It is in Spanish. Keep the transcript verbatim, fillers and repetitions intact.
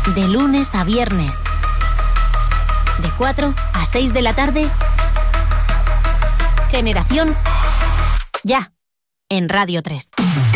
de lunes a viernes, de cuatro a seis de la tarde. Generación Ya, en Radio tres.